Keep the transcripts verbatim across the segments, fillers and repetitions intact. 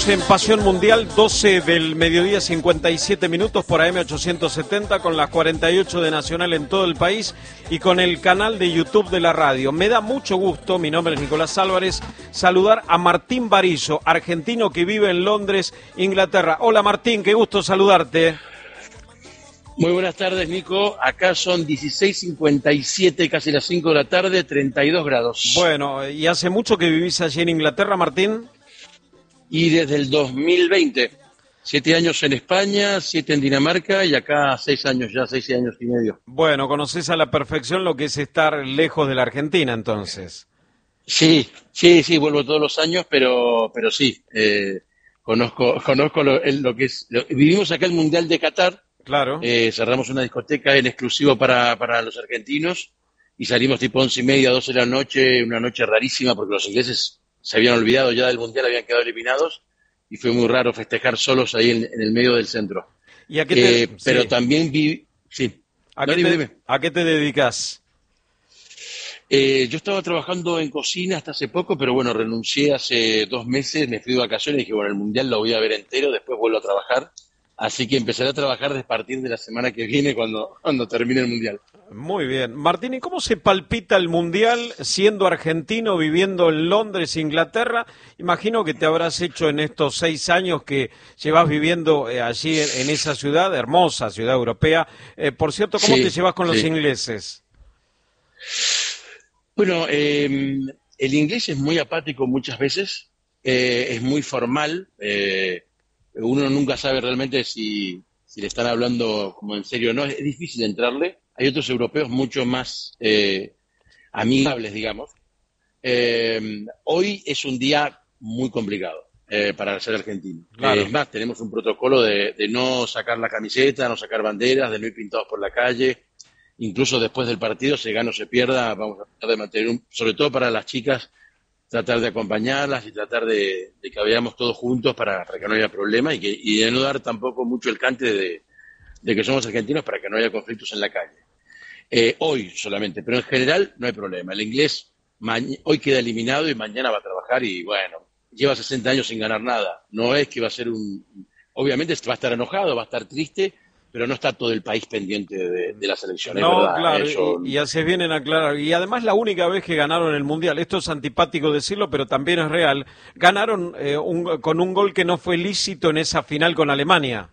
En Pasión Mundial, doce del mediodía, cincuenta y siete minutos por A M ochocientos setenta, con las cuarenta y ocho de Nacional en todo el país y con el canal de YouTube de la radio. Me da mucho gusto, mi nombre es Nicolás Álvarez, saludar a Martín Barizo, argentino que vive en Londres, Inglaterra. Hola Martín, qué gusto saludarte. Muy buenas tardes, Nico. Acá son dieciséis cincuenta y siete, casi las cinco de la tarde, treinta y dos grados. Bueno, ¿y hace mucho que vivís allí en Inglaterra, Martín? Y desde el dos mil veinte, siete años en España, siete en Dinamarca y acá seis años ya, seis años y medio. Bueno, conoces a la perfección lo que es estar lejos de la Argentina, entonces. Sí, sí, sí, vuelvo todos los años, pero, pero sí, eh, conozco, conozco lo, lo que es. Lo, vivimos acá el Mundial de Qatar. Claro. Eh, cerramos una discoteca en exclusivo para, para los argentinos y salimos tipo once y media, doce de la noche, una noche rarísima porque los ingleses se habían olvidado ya del Mundial, habían quedado eliminados y fue muy raro festejar solos ahí en, en el medio del centro. ¿Y a qué te, eh, pero sí. también vi... Sí. ¿A, no, qué dime, te, dime. ¿A qué te dedicas? Eh, yo estaba trabajando en cocina hasta hace poco, pero bueno, renuncié hace dos meses, me fui de vacaciones y dije, bueno, el Mundial lo voy a ver entero, después vuelvo a trabajar. Así que empezaré a trabajar a partir de la semana que viene cuando, cuando termine el Mundial. Muy bien. Martín, ¿y cómo se palpita el Mundial siendo argentino, viviendo en Londres, Inglaterra? Imagino que te habrás hecho en estos seis años que llevas viviendo eh, allí en, en esa ciudad, hermosa ciudad europea. Eh, por cierto, ¿cómo Sí, te llevas con sí. los ingleses? Bueno, eh, el inglés es muy apático muchas veces, eh, es muy formal. Eh, Uno nunca sabe realmente si, si le están hablando como en serio o no. Es difícil entrarle. Hay otros europeos mucho más eh, amigables, digamos. Eh, hoy es un día muy complicado eh, para ser argentino. Claro. Eh, es más, tenemos un protocolo de, de no sacar la camiseta, no sacar banderas, de no ir pintados por la calle. Incluso después del partido, se gane o se pierda, vamos a tratar de mantener, un, sobre todo para las chicas, tratar de acompañarlas y tratar de, de que vayamos todos juntos para, para que no haya problema y, que, y de no dar tampoco mucho el cante de, de que somos argentinos para que no haya conflictos en la calle. Eh, hoy solamente, pero en general no hay problema. El inglés hoy queda eliminado y mañana va a trabajar y bueno, lleva sesenta años sin ganar nada. No es que va a ser un... Obviamente va a estar enojado, va a estar triste, pero no está todo el país pendiente de, de la selección, es No, verdad. claro, Eso... y, y haces bien en aclarar. Y además la única vez que ganaron el Mundial, esto es antipático decirlo, pero también es real, ganaron eh, un, con un gol que no fue lícito en esa final con Alemania.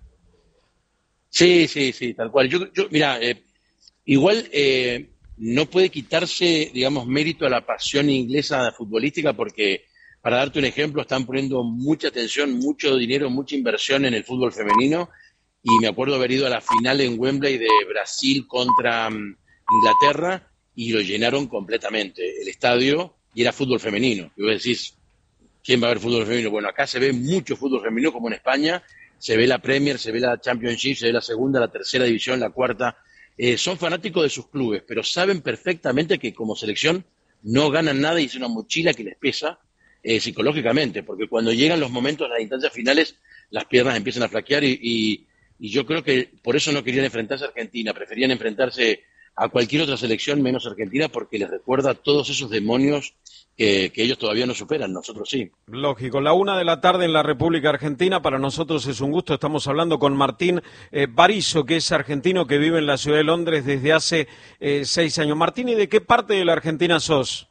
Sí, sí, sí, tal cual. Yo, yo mira, eh, igual eh, no puede quitarse, digamos, mérito a la pasión inglesa futbolística porque, para darte un ejemplo, están poniendo mucha atención, mucho dinero, mucha inversión en el fútbol femenino. Y me acuerdo haber ido a la final en Wembley de Brasil contra um, Inglaterra y lo llenaron completamente el estadio y era fútbol femenino. Y vos decís, ¿quién va a ver fútbol femenino? Bueno, acá se ve mucho fútbol femenino como en España, se ve la Premier, se ve la Championship, se ve la segunda, la tercera división, la cuarta. Eh, son fanáticos de sus clubes, pero saben perfectamente que como selección no ganan nada y es una mochila que les pesa eh, psicológicamente, porque cuando llegan los momentos, las instancias finales, las piernas empiezan a flaquear y... y Y yo creo que por eso no querían enfrentarse a Argentina, preferían enfrentarse a cualquier otra selección menos Argentina porque les recuerda todos esos demonios que, que ellos todavía no superan, nosotros sí. Lógico, la una de la tarde en la República Argentina, para nosotros es un gusto, estamos hablando con Martín eh, Barizo, que es argentino que vive en la ciudad de Londres desde hace eh, seis años. Martín, ¿y de qué parte de la Argentina sos?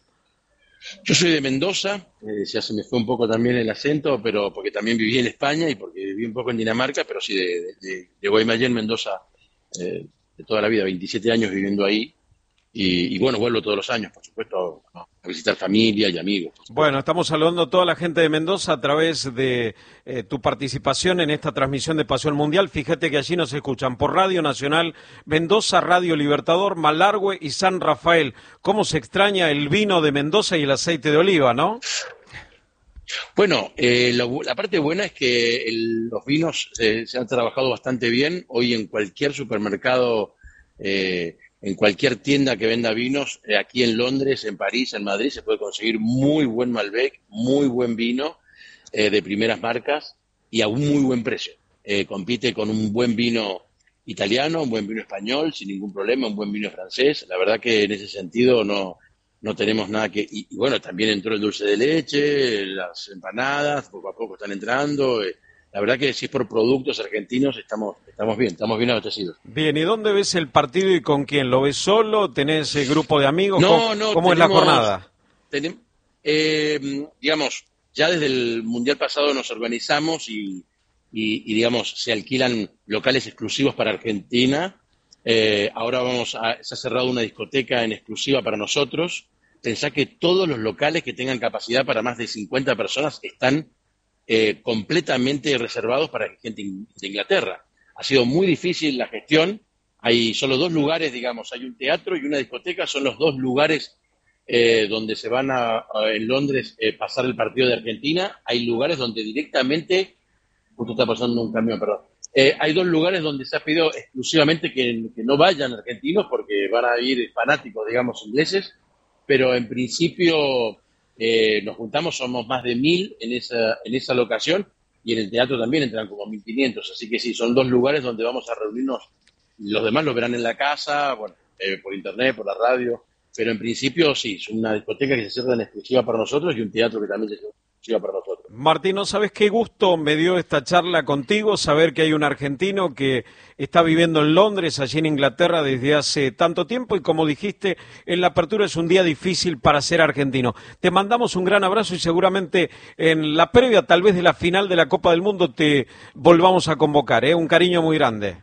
Yo soy de Mendoza, eh, ya se me fue un poco también el acento, pero porque también viví en España y porque viví un poco en Dinamarca, pero sí de, de, de Guaymallén, Mendoza, eh, de toda la vida, veintisiete años viviendo ahí. Y, y bueno, vuelvo todos los años, por supuesto, a visitar familia y amigos. Bueno, estamos saludando a toda la gente de Mendoza a través de eh, tu participación en esta transmisión de Pasión Mundial. Fíjate que allí nos escuchan por Radio Nacional, Mendoza, Radio Libertador, Malargüe y San Rafael. ¿Cómo se extraña el vino de Mendoza y el aceite de oliva, no? Bueno, eh, lo, la parte buena es que el, los vinos eh, se han trabajado bastante bien. Hoy en cualquier supermercado... Eh, En cualquier tienda que venda vinos, eh, aquí en Londres, en París, en Madrid, se puede conseguir muy buen Malbec, muy buen vino eh, de primeras marcas y a un muy buen precio. Eh, compite con un buen vino italiano, un buen vino español, sin ningún problema, un buen vino francés. La verdad que en ese sentido no, no tenemos nada que... Y, y bueno, también entró el dulce de leche, las empanadas, poco a poco están entrando. Eh, la verdad que si es por productos argentinos estamos estamos bien, estamos bien abastecidos. Bien, ¿y dónde ves el partido y con quién? ¿Lo ves solo? ¿Tenés eh, grupo de amigos? No, ¿Cómo, no, cómo tenemos, es la jornada? Tenemos, eh, digamos, ya desde el Mundial pasado nos organizamos y, y, y digamos, se alquilan locales exclusivos para Argentina. Eh, ahora vamos a, se ha cerrado una discoteca en exclusiva para nosotros. Pensá que todos los locales que tengan capacidad para más de cincuenta personas están eh, completamente reservados para gente de Inglaterra. Ha sido muy difícil la gestión. Hay solo dos lugares, digamos, hay un teatro y una discoteca, son los dos lugares eh, donde se van a, a en Londres eh, pasar el partido de Argentina. Hay lugares donde directamente, justo está pasando un camión, perdón. Eh, hay dos lugares donde se ha pedido exclusivamente que, que no vayan argentinos porque van a ir fanáticos, digamos, ingleses, pero en principio eh, nos juntamos, somos más de mil en esa, en esa locación y en el teatro también entran como mil quinientos, así que sí, son dos lugares donde vamos a reunirnos. Los demás lo verán en la casa, bueno, eh, por internet, por la radio, pero en principio sí, es una discoteca que se cierra en exclusiva para nosotros y un teatro que también se cierra en exclusiva para nosotros. Martín, ¿no sabes qué gusto me dio esta charla contigo? Saber que hay un argentino que está viviendo en Londres, allí en Inglaterra, desde hace tanto tiempo y como dijiste, en la apertura es un día difícil para ser argentino. Te mandamos un gran abrazo y seguramente en la previa, tal vez de la final de la Copa del Mundo, te volvamos a convocar, ¿eh? Un cariño muy grande.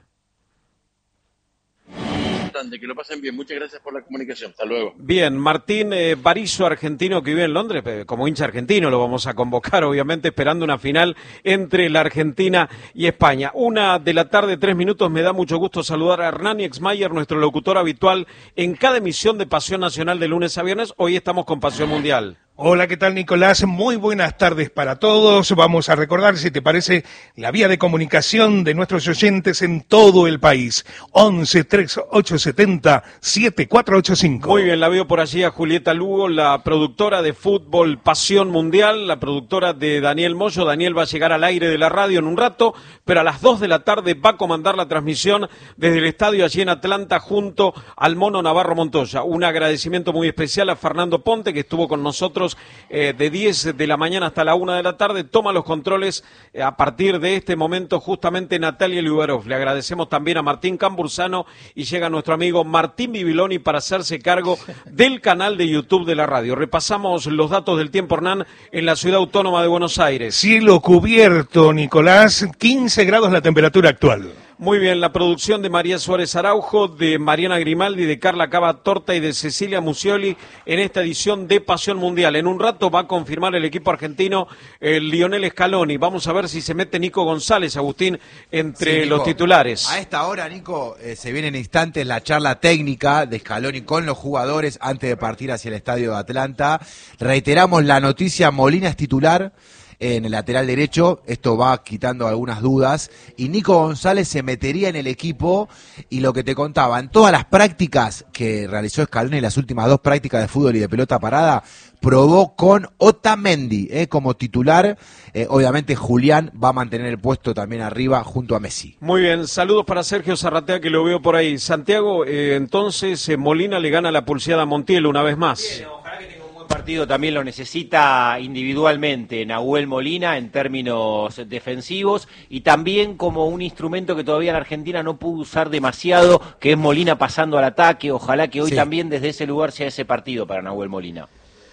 Que lo pasen bien, muchas gracias por la comunicación, hasta luego. Bien, Martín eh, Barizo, argentino que vive en Londres, como hincha argentino lo vamos a convocar, obviamente, esperando una final entre la Argentina y España. Una de la tarde, tres minutos, me da mucho gusto saludar a Hernán Exmayer, nuestro locutor habitual en cada emisión de Pasión Nacional de lunes a viernes. Hoy estamos con Pasión Mundial. Hola, ¿qué tal, Nicolás? Muy buenas tardes para todos. Vamos a recordar, si te parece, la vía de comunicación de nuestros oyentes en todo el país. once, treinta y ocho, setenta, setenta y cuatro ochenta y cinco. Muy bien, la veo por allí a Julieta Lugo, la productora de fútbol Pasión Mundial, la productora de Daniel Moyo. Daniel va a llegar al aire de la radio en un rato, pero a las dos de la tarde va a comandar la transmisión desde el estadio allí en Atlanta junto al Mono Navarro Montoya. Un agradecimiento muy especial a Fernando Ponte, que estuvo con nosotros Eh, de diez de la mañana hasta la una de la tarde, toma los controles eh, a partir de este momento justamente Natalia Liubarov. Le agradecemos también a Martín Cambursano y llega nuestro amigo Martín Bibiloni para hacerse cargo del canal de YouTube de la radio. Repasamos los datos del tiempo, Hernán, en la ciudad autónoma de Buenos Aires. Cielo cubierto, Nicolás, quince grados la temperatura actual. Muy bien, la producción de María Suárez Araujo, de Mariana Grimaldi, de Carla Cava Torta y de Cecilia Musioli en esta edición de Pasión Mundial. En un rato va a confirmar el equipo argentino el Lionel Scaloni. Vamos a ver si se mete Nico González, Agustín, entre sí, Nico, los titulares. A esta hora, Nico, eh, se viene en instantes la charla técnica de Scaloni con los jugadores antes de partir hacia el estadio de Atlanta. Reiteramos la noticia, Molina es titular en el lateral derecho, esto va quitando algunas dudas, y Nico González se metería en el equipo, y lo que te contaba, en todas las prácticas que realizó Scaloni, las últimas dos prácticas de fútbol y de pelota parada, probó con Otamendi eh, como titular. Eh, obviamente Julián va a mantener el puesto también arriba junto a Messi. Muy bien, saludos para Sergio Zarratea, que lo veo por ahí. Santiago, eh, entonces eh, Molina le gana la pulseada a Montiel una vez más. Bien, ojalá que tenga un buen partido, también lo necesita individualmente Nahuel Molina en términos defensivos y también como un instrumento que todavía la Argentina no pudo usar demasiado, que es Molina pasando al ataque. Ojalá que hoy sí, también desde ese lugar sea ese partido para Nahuel Molina.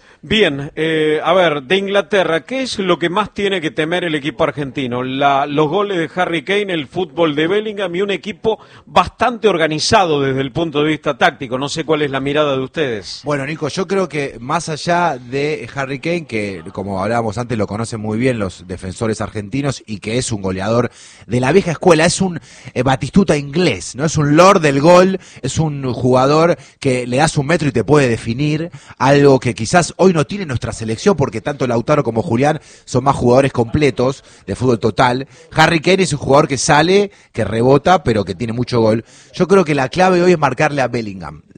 Bien, eh, a ver, de Inglaterra, ¿qué es lo que más tiene que temer el equipo argentino? La, los goles de Harry Kane, el fútbol de Bellingham y un equipo bastante organizado desde el punto de vista táctico. No sé cuál es la mirada de ustedes. Bueno, Nico, yo creo que más allá de Harry Kane, que como hablábamos antes lo conocen muy bien los defensores argentinos y que es un goleador de la vieja escuela, es un eh, Batistuta inglés, ¿no? Es un lord del gol, es un jugador que le das un metro y te puede definir, algo que quizás hoy no tiene nuestra selección porque tanto Lautaro como Julián son más jugadores completos de fútbol total. Harry Kane es un jugador que sale, que rebota, pero que tiene mucho gol. Yo creo que la clave hoy es marcarle a Bellingham.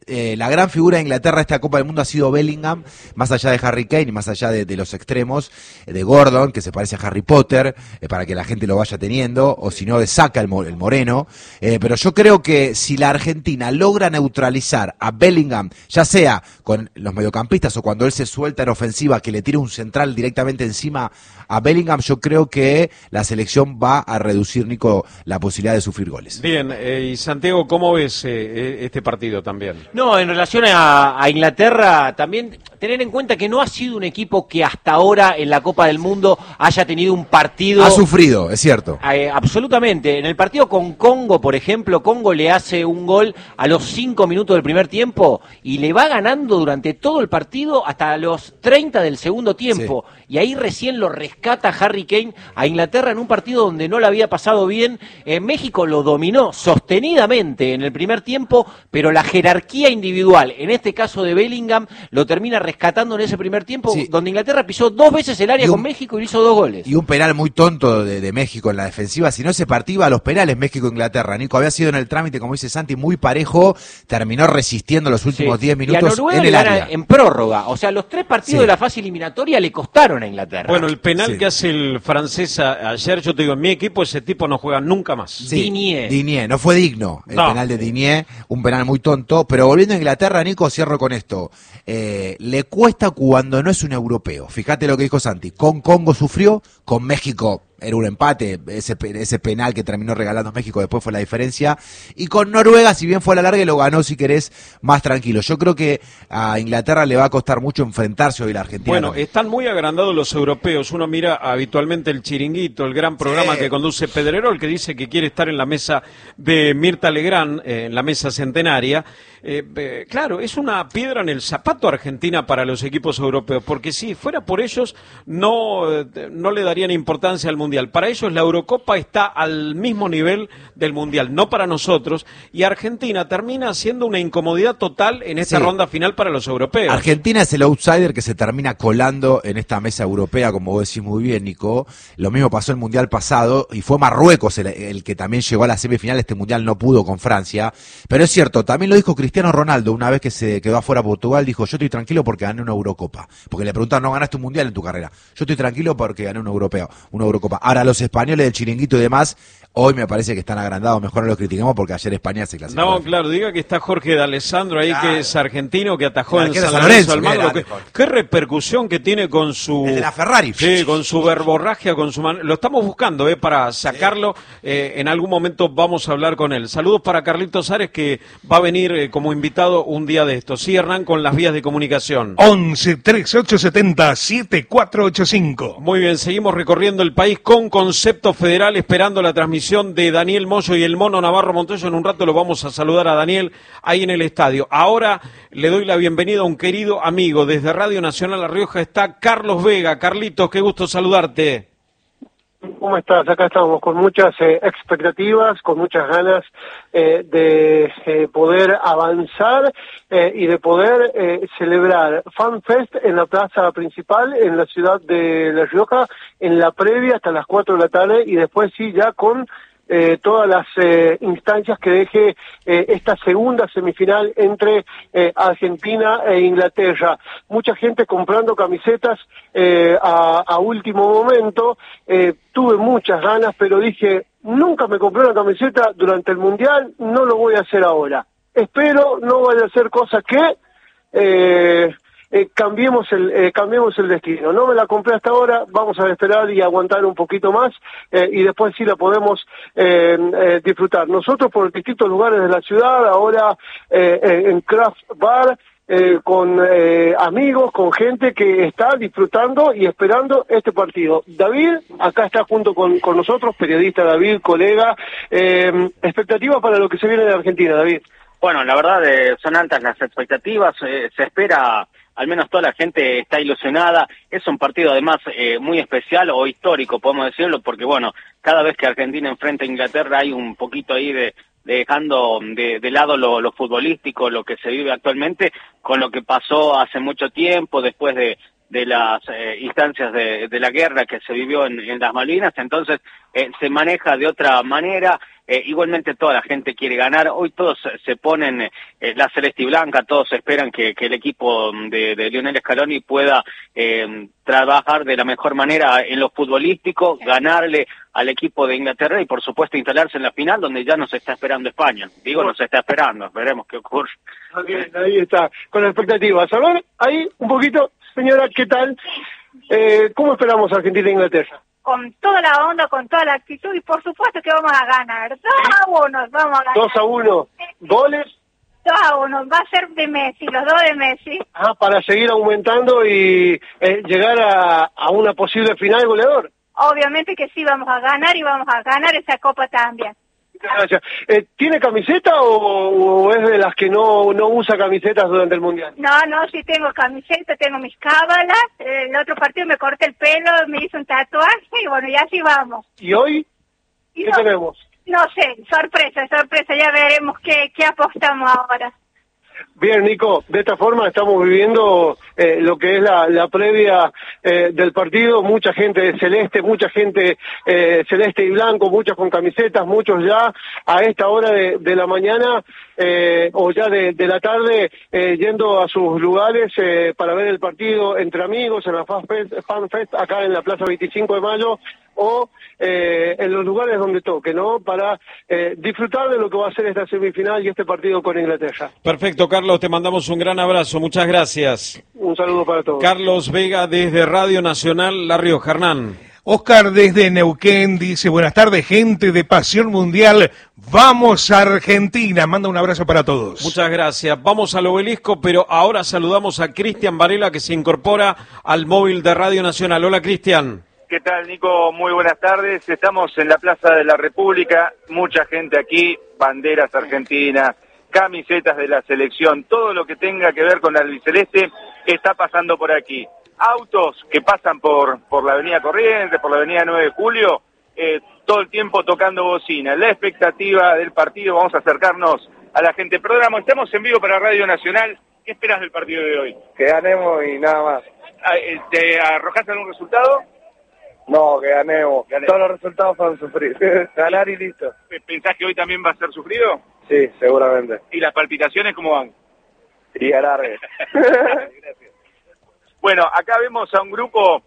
eh, la gran figura de Inglaterra esta Copa del Mundo ha sido Bellingham, más allá de Harry Kane y más allá de, de los extremos, eh, de Gordon, que se parece a Harry Potter, eh, para que la gente lo vaya teniendo, o si no de Saka, el, el moreno, eh, pero yo creo que si la Argentina logra neutralizar a Bellingham, ya sea con los mediocampistas o cuando él se suelta en ofensiva, que le tire un central directamente encima a Bellingham, yo creo que la selección va a reducir, Nico, la posibilidad de sufrir goles. Bien, eh, y Santiago, ¿cómo ves eh, este partido también? No, en relación a, a Inglaterra, también tener en cuenta que no ha sido un equipo que hasta ahora en la Copa del Mundo haya tenido un partido... Ha sufrido, es cierto. Eh, absolutamente. En el partido con Congo, por ejemplo, Congo le hace un gol a los cinco minutos del primer tiempo y le va ganando durante todo el partido hasta los treinta del segundo tiempo. Sí. Y ahí recién lo rescata Harry Kane a Inglaterra en un partido donde no le había pasado bien. En México lo dominó sostenidamente en el primer tiempo, pero la jerarquía individual, en este caso de Bellingham, lo termina rescatando en ese primer tiempo, sí. donde Inglaterra pisó dos veces el área un, con México y hizo dos goles. Y un penal muy tonto de, de México en la defensiva. Si no se partía a los penales México-Inglaterra, Nico, había sido en el trámite, como dice Santi, muy parejo, terminó resistiendo los últimos diez sí. minutos en el área. En prórroga, o sea, los tres partidos sí. de la fase eliminatoria le costaron a Inglaterra. Bueno, el penal sí. que hace el francés ayer, yo te digo, en mi equipo ese tipo no juega nunca más. Sí. Digne. Digne, no fue digno el no. penal de Digne, un penal muy tonto, pero volviendo a Inglaterra, Nico, cierro con esto. Eh, le cuesta cuando no es un europeo. Fíjate lo que dijo Santi, con Congo sufrió, con México era un empate, ese, ese penal que terminó regalando México después fue la diferencia, y con Noruega, si bien fue a la larga, lo ganó, si querés, más tranquilo. Yo creo que a Inglaterra le va a costar mucho enfrentarse hoy la Argentina. Bueno, también. Están muy agrandados los europeos. Uno mira habitualmente el Chiringuito, el gran programa sí. que conduce Pedrerol, que dice que quiere estar en la mesa de Mirta Legrand, eh, en la mesa centenaria. Eh, eh, claro, es una piedra en el zapato Argentina para los equipos europeos, porque si fuera por ellos, no, eh, no le darían importancia al Mundial. Para ellos la Eurocopa está al mismo nivel del Mundial, no para nosotros, y Argentina termina siendo una incomodidad total en esta sí. ronda final para los europeos. Argentina es el outsider que se termina colando en esta mesa europea, como vos decís muy bien, Nico. Lo mismo pasó el Mundial pasado, y fue Marruecos el, el que también llegó a la semifinal. Este Mundial no pudo con Francia, pero es cierto, también lo dijo Cristiano Ronaldo una vez que se quedó afuera Portugal, dijo, yo estoy tranquilo porque gané una Eurocopa, porque le preguntaron, no ganaste un Mundial en tu carrera, yo estoy tranquilo porque gané un europeo, una Eurocopa. Ahora los españoles del Chiringuito y demás, hoy me parece que están agrandados, mejor no los critiquemos porque ayer España se clasificó. No, claro, diga que está Jorge D'Alessandro ahí, claro. que es argentino, que atajó en San Lorenzo al Magno. ¿Qué, qué repercusión que tiene con su... El de la Ferrari. Sí, con su verborragia, con su... Man... Lo estamos buscando, eh, para sacarlo. Eh, en algún momento vamos a hablar con él. Saludos para Carlitos Ares, que va a venir eh, como invitado un día de estos. Sí, Hernán, con las vías de comunicación. once, treinta y ocho setenta, setenta y cuatro ochenta y cinco. Muy bien, seguimos recorriendo el país con Concepto Federal, esperando la transmisión de Daniel Moyo y el Mono Navarro Montoyo. En un rato lo vamos a saludar a Daniel ahí en el estadio. Ahora le doy la bienvenida a un querido amigo. Desde Radio Nacional La Rioja está Carlos Vega. Carlitos, qué gusto saludarte. ¿Cómo estás? Acá estamos con muchas eh, expectativas, con muchas ganas eh, de eh, poder avanzar eh, y de poder eh, celebrar FanFest en la plaza principal en la ciudad de La Rioja, en la previa hasta las cuatro de la tarde, y después sí ya con Eh, todas las eh, instancias que deje eh, esta segunda semifinal entre eh, Argentina e Inglaterra. Mucha gente comprando camisetas eh, a, a último momento. Eh, tuve muchas ganas, pero dije, nunca me compré una camiseta durante el Mundial, no lo voy a hacer ahora. Espero no vaya a ser cosa que... Eh, Eh, cambiemos el eh, cambiemos el destino. No me la compré hasta ahora, vamos a esperar y aguantar un poquito más eh, y después sí la podemos eh, eh, disfrutar. Nosotros por distintos lugares de la ciudad, ahora eh, eh, en Craft Bar, eh, con eh, amigos, con gente que está disfrutando y esperando este partido. David, acá está junto con, con nosotros, periodista David, colega. Eh, expectativa para lo que se viene de Argentina, David. Bueno, la verdad eh, son altas las expectativas, eh, se espera, al menos toda la gente está ilusionada. Es un partido además eh, muy especial o histórico, podemos decirlo, porque bueno, cada vez que Argentina enfrenta a Inglaterra hay un poquito ahí de, de dejando de, de lado lo, lo futbolístico, lo que se vive actualmente, con lo que pasó hace mucho tiempo, después de de las eh, instancias de, de la guerra que se vivió en, en las Malvinas, entonces eh, se maneja de otra manera. Eh, igualmente toda la gente quiere ganar, hoy todos se ponen eh, la celeste y blanca, todos esperan que, que el equipo de, de Lionel Scaloni pueda eh, trabajar de la mejor manera en lo futbolístico, ganarle al equipo de Inglaterra y por supuesto instalarse en la final donde ya nos está esperando España. Digo, nos está esperando, veremos qué ocurre. Bien, ahí está, con expectativas. A ver, ahí un poquito, señora, ¿qué tal? Eh, ¿Cómo esperamos a Argentina e Inglaterra? Con toda la onda, con toda la actitud y por supuesto que vamos a ganar. dos a uno vamos a ganar. dos a uno. ¿Goles? dos a uno, va a ser de Messi, los dos de Messi. Ah, para seguir aumentando y eh, llegar a, a una posible final goleador. Obviamente que sí, vamos a ganar y vamos a ganar esa copa también. Gracias. Eh, ¿Tiene camiseta o, o es de las que no, no usa camisetas durante el Mundial? No, no, sí tengo camiseta, tengo mis cábalas. Eh, el otro partido me corté el pelo, me hizo un tatuaje y bueno, y así vamos. ¿Y hoy? ¿Y ¿Qué no, tenemos? No sé, sorpresa, sorpresa, ya veremos qué, qué apostamos ahora. Bien, Nico, de esta forma estamos viviendo eh, lo que es la, la previa eh, del partido, mucha gente celeste, mucha gente eh, celeste y blanco, muchos con camisetas, muchos ya a esta hora de, de la mañana eh, o ya de, de la tarde eh, yendo a sus lugares eh, para ver el partido entre amigos en la Fan Fest, Fan Fest acá en la Plaza veinticinco de mayo o eh, en los lugares donde toque, ¿no? Para eh, disfrutar de lo que va a ser esta semifinal y este partido con Inglaterra. Perfecto, Carlos, te mandamos un gran abrazo, muchas gracias. Un saludo para todos. Carlos Vega desde Radio Nacional La Rioja. Hernán. Oscar desde Neuquén dice, buenas tardes, gente de Pasión Mundial, vamos a Argentina. Manda un abrazo para todos. Muchas gracias. Vamos al obelisco, pero ahora saludamos a Cristian Varela que se incorpora al móvil de Radio Nacional. Hola, Cristian. ¿Qué tal, Nico? Muy buenas tardes. Estamos en la Plaza de la República, mucha gente aquí, banderas argentinas, camisetas de la selección, todo lo que tenga que ver con la albiceleste está pasando por aquí. Autos que pasan por, por la avenida Corrientes, por la avenida nueve de julio, eh, todo el tiempo tocando bocina. La expectativa del partido, vamos a acercarnos a la gente. Programa, estamos en vivo para Radio Nacional. ¿Qué esperas del partido de hoy? Que ganemos y nada más. ¿Te arrojaste algún resultado? No, que ganemos. Ganemos. Todos los resultados van a sufrir. Ganar y listo. ¿Pensás que hoy también va a ser sufrido? Sí, seguramente. ¿Y las palpitaciones cómo van? Y alargue. Gracias. Bueno, acá vemos a un grupo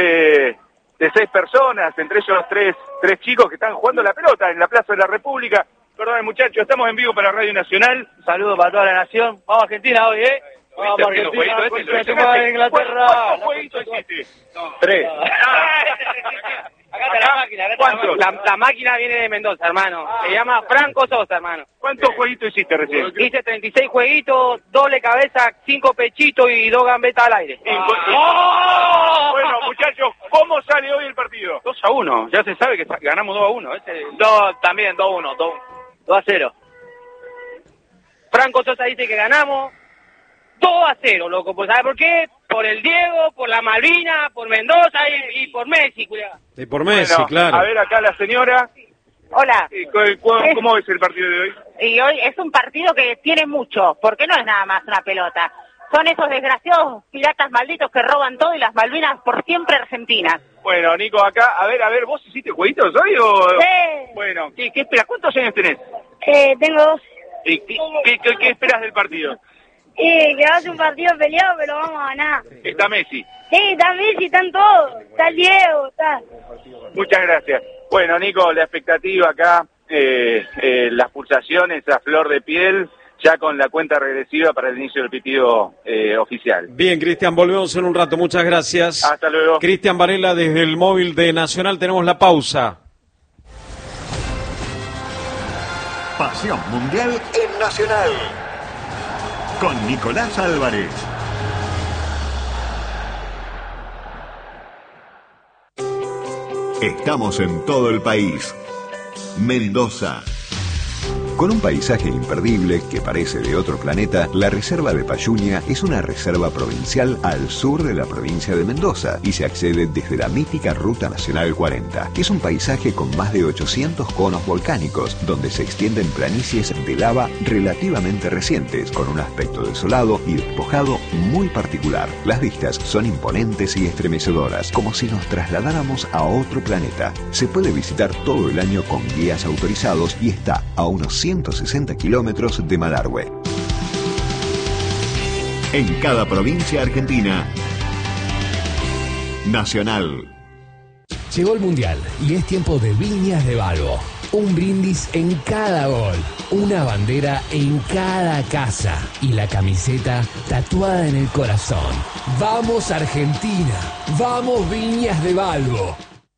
de, de seis personas, entre ellos tres, tres chicos que están jugando la pelota en la Plaza de la República. Perdón, muchachos, estamos en vivo para Radio Nacional. Saludos para toda la nación. Vamos a Argentina hoy, ¿eh? Vamos a Argentina, contra Inglaterra. ¿Cuántos jueguitos hiciste? Tres. Acá está la máquina, acá está la máquina. La, la máquina viene de Mendoza, hermano. Se llama Franco Sosa, hermano. ¿Cuántos jueguitos hiciste recién? Hice treinta y seis jueguitos, doble cabeza, cinco pechitos y dos gambetas al aire. ¡Oh! Bueno, muchachos, ¿cómo sale hoy el partido? dos a uno, ya se sabe que ganamos dos a uno. Este... dos, también dos a uno, dos a cero. Franco Sosa dice que ganamos dos a cero, loco. Pues, ¿sabes por qué? Por el Diego, por la Malvina, por Mendoza y, y por Messi, cuidado. Y por Messi, bueno, claro. A ver acá la señora. Hola. ¿Cómo, ¿Cómo es el partido de hoy? Y hoy es un partido que tiene mucho, porque no es nada más una pelota. Son esos desgraciados piratas malditos que roban todo y las Malvinas por siempre argentinas. Bueno, Nico, acá, a ver, a ver, ¿vos hiciste jueguitos hoy o...? Sí. Bueno, ¿qué, qué esperas? ¿Cuántos años tenés? Eh, tengo dos. ¿Y qué, qué, qué, qué esperas del partido? Y que va a ser un partido peleado, pero vamos a ganar. Está Messi. Sí, está Messi, están todos. Está el Diego, está... Muchas gracias. Bueno, Nico, la expectativa acá, eh, eh, las pulsaciones a flor de piel, ya con la cuenta regresiva para el inicio del pitido eh, oficial. Bien, Cristian, volvemos en un rato. Muchas gracias. Hasta luego. Cristian Varela desde el móvil de Nacional. Tenemos la pausa. Pasión Mundial en Nacional. Con Nicolás Álvarez. Estamos en todo el país. Mendoza. Con un paisaje imperdible que parece de otro planeta, la Reserva de Payuña es una reserva provincial al sur de la provincia de Mendoza y se accede desde la mítica Ruta Nacional cuarenta. Es un paisaje con más de ochocientos conos volcánicos, donde se extienden planicies de lava relativamente recientes, con un aspecto desolado y despojado muy particular. Las vistas son imponentes y estremecedoras, como si nos trasladáramos a otro planeta. Se puede visitar todo el año con guías autorizados y está a unos ciento sesenta kilómetros de Malargüe. En cada provincia argentina, Nacional. Llegó el Mundial y es tiempo de Viñas de Balbo. Un brindis en cada gol, una bandera en cada casa y la camiseta tatuada en el corazón. ¡Vamos Argentina! ¡Vamos Viñas de Balbo!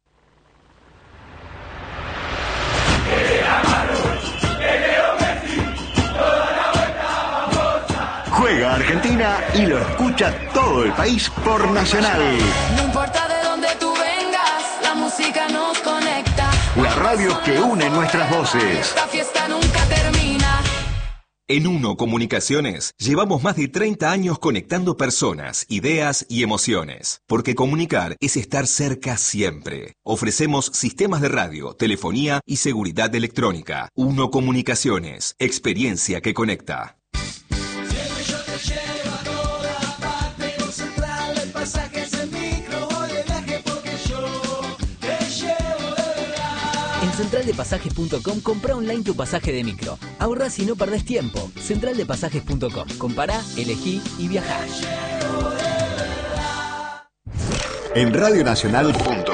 Juega Argentina y lo escucha todo el país por Nacional. No importa de dónde tú vengas, la música nos conecta. La radio que une nuestras voces. Esta fiesta nunca termina. En Uno Comunicaciones llevamos más de treinta años conectando personas, ideas y emociones. Porque comunicar es estar cerca siempre. Ofrecemos sistemas de radio, telefonía y seguridad electrónica. Uno Comunicaciones, experiencia que conecta. En central de pasajes punto com compra online tu pasaje de micro. Ahorrás y no perdés tiempo. central de pasajes punto com. Compará, elegí y viajá. En radionacional punto com